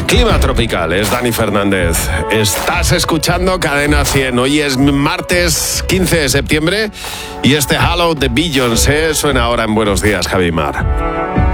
Clima tropical, es Dani Fernández. Estás escuchando Cadena 100. Hoy es martes 15 de septiembre y este Hello de Beyoncé suena ahora en Buenos Días, Javi Mar.